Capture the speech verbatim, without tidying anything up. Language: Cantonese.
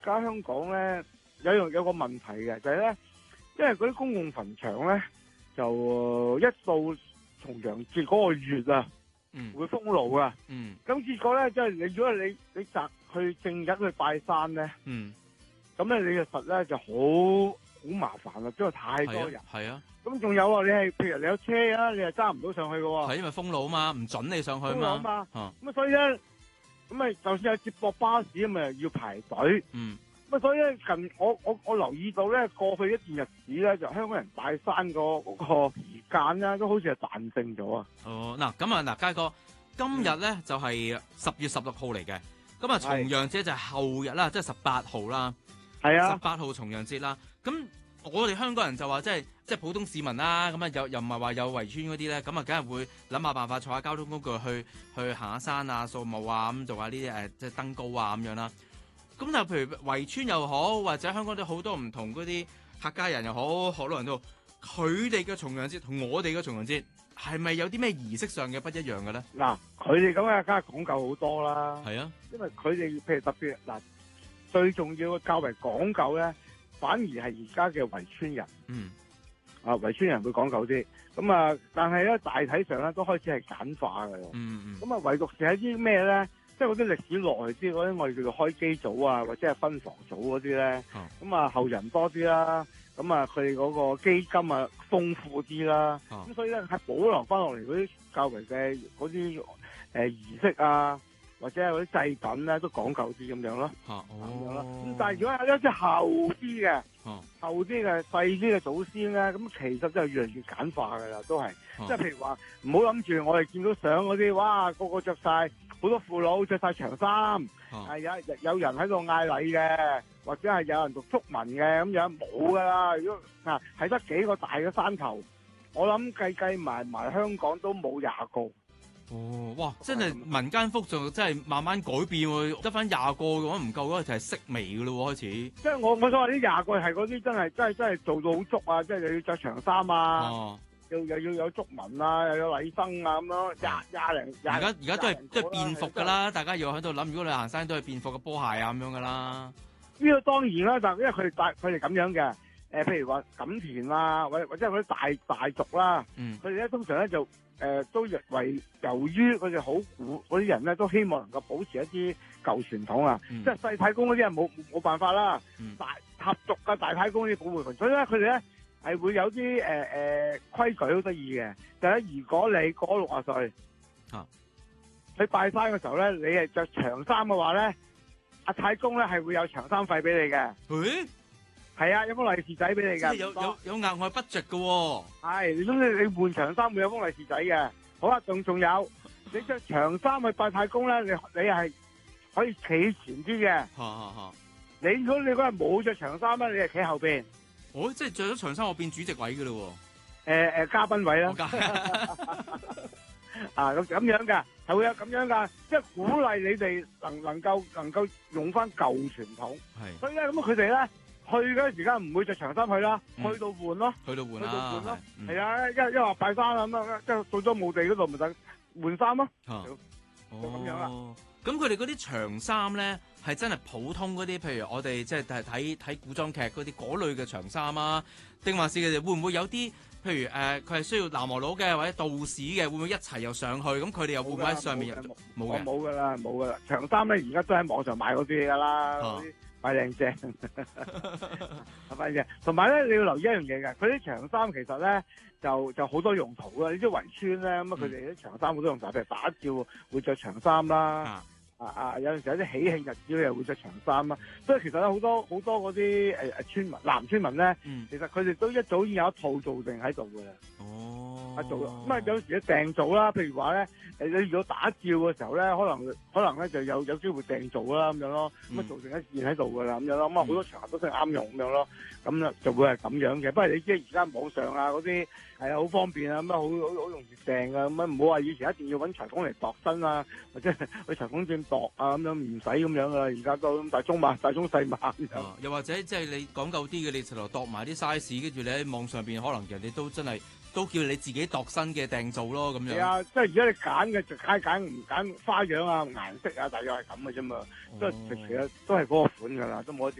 家香港咧有樣有個問題嘅，就係、是、咧，因為嗰啲公共墳場咧就一到重陽節嗰個月啊， 嗯， 會封路啊， 嗯， 咁結果咧即係你如果你你擇去正日去拜山咧， 嗯， 咁咧你嘅實咧就好好麻煩啦，因為太多人。 係啊， 咁仲有啊，你係譬如你有車啊，你係揸唔到上去嘅喎。 係因為封路啊嘛，唔準你上去啊封路啊嘛。 嘛。咁啊，所以咧，咁啊，就算有接駁巴士咁啊，要排隊。 嗯。 咁啊，所以咧近我我我留意到咧，過去一段日子咧，就香港人拜山個嗰個時間咧，都好似係彈性咗啊。 哦，嗱，咁啊，嗱，佳哥，今日咧就係十月十六號嚟嘅，咁啊重陽節就係後日啦，即係十八號啦。 係啊。十八號重陽節啦，咁我哋香港人就話即係即係普通市民啦，咁啊又又唔係話有圍村嗰啲咧，咁啊梗係會諗下辦法坐下交通工具去去行下山啊、掃墓啊，咁做下呢啲誒即係登高啊咁樣啦。咁但係譬如圍村又好，或者香港都好多唔同嗰啲客家人又好、學老人都好，佢哋嘅重陽節同我哋嘅重陽節係咪有啲咩儀式上嘅不一樣嘅咧？ 嗱，佢哋咁啊，梗係講究好多啦。 係啊， 因為佢哋譬如特別嗱，最重要嘅較為講究咧，反而係而家嘅圍村人。 嗯。 啊，圍村人會講究啲，咁啊，但係咧大體上咧都開始係簡化嘅。 嗯嗯。 咁啊，唯獨是喺啲咩咧？即係嗰啲歷史耐啲嗰啲，我哋叫做開基組啊，或者係分房組嗰啲咧。咁啊，後人多啲啦，咁啊，佢哋嗰個基金啊豐富啲啦。咁、啊、所以咧係保留翻落嚟嗰啲較為嘅嗰啲誒儀式啊，或者係嗰啲祭品咧都講究啲咁樣咯。咁、啊哦、樣咯。咁但係如果係一啲後啲嘅，後啲嘅細啲嘅祖先咧，咁其實真係越嚟越簡化㗎啦，都係。即係譬如話，唔好諗住我哋見到相嗰啲，哇，個個着晒。好多父老着晒長衫，係、啊、有有人喺度嗌禮嘅，或者係有人讀祝文嘅咁樣，冇噶啦。如果啊係得幾個大嘅山頭，我諗計計埋埋香港都冇廿個。 哦，哇！真係民間福就真係慢慢改變喎，得翻廿個嘅話唔夠嗰就係式微嘅咯喎，開始。 即係我我想話呢廿個係嗰啲真係真係真係做到好足啊！即係又要着長衫啊。啊又又要有祝文啊，又有禮生啊，咁樣廿廿零廿。而家而家都係都係變服㗎啦，大家要喺度諗，如果你行山都係變服嘅波鞋啊咁樣㗎啦。 呢個當然啦，但因為佢哋大佢哋咁樣嘅，誒、呃、譬如話錦田啊，或者或者係嗰啲大大族啦，佢哋咧通常咧就誒、呃、都為由於佢哋好古嗰啲人咧都希望能夠保持一啲舊傳統啊，嗯、即係細太公嗰啲人冇冇辦法啦，嗯、大合族嘅大太公啲保護群，所以咧佢哋咧。係會有啲誒誒規矩好得意嘅，就係、是、如果你過六十歲，啊，你拜山嘅時候咧，你係着長衫嘅話咧，阿太公咧係會有長衫費俾你嘅。誒，係啊，有封利是仔俾你嘅。 有有有額外 budget 嘅喎。係， 咁你你換長衫會有封利是仔嘅。好啦，仲仲有，你着長衫去拜太公咧，你你係可以企前啲嘅。嚇嚇嚇！你如果你嗰日冇着長衫咧，你係企後邊。 哦，即係着咗長衫，我變主席位嘅咯喎。誒、 呃、誒，嘉賓位啦。啊，咁咁樣噶，係會有咁樣噶，即係鼓勵你哋能能夠能夠用翻舊傳統。係。所以咧，咁佢哋咧去嗰時間唔會着長衫去啦，嗯、去到換咯。去到換啦。去到換咯。係啊，一一話拜山啊咁樣，即係到咗墓地嗰度咪等換衫咯。哦。就咁樣啦。 咁佢哋嗰啲長衫咧，係真係普通嗰啲，譬如我哋即係睇睇古裝劇嗰啲嗰類嘅長衫啊，定還是佢哋會唔會有啲，譬如誒，佢、呃、係需要南無佬嘅或者道士嘅，會唔會一齊又上去？咁佢哋又會唔會喺上面入？冇嘅， 冇噶啦，冇噶啦。長衫咧，而家都喺網上買嗰啲噶啦，嗰啲快靚正，快正。同埋咧，你要留意一樣嘢嘅，佢啲長衫其實咧就就好多用途噶。你知圍村咧，咁啊佢哋啲長衫好多用途，譬如打醮會着長衫啦。啊啊啊！有陣時有啲喜慶日子咧，又會着長衫啦。所以其實咧，好多好多嗰啲誒誒村民、男村民咧，嗯、其實佢哋都一早已經有一套做定喺度嘅啦。哦，啊做咁啊，有時咧訂做啦。譬如話咧，誒你如果打醮嘅時候咧，可能可能咧就有有機會訂做啦咁樣咯。咁啊做定一件喺度嘅啦咁樣咯。咁啊好多場合都真係啱用咁樣咯。咁咧就會係咁樣嘅。不過你知而家網上啊嗰啲係啊好方便啊，咁啊好好好容易訂啊。咁啊唔好話以前一定要揾裁縫嚟度身啊，或者去裁縫店度啊咁樣，唔使咁樣噶啦。而家都大中碼、大中細碼咁樣。 又或者即係你講究啲嘅，你直頭度埋啲 size，跟住你喺網上邊可能人哋都真係都叫你自己度身嘅訂做咯，咁樣。 係啊，即係如果你揀嘅就睇揀唔揀花樣啊、顏色啊，大約係咁嘅啫嘛。都係其實都係嗰個款㗎啦，都冇得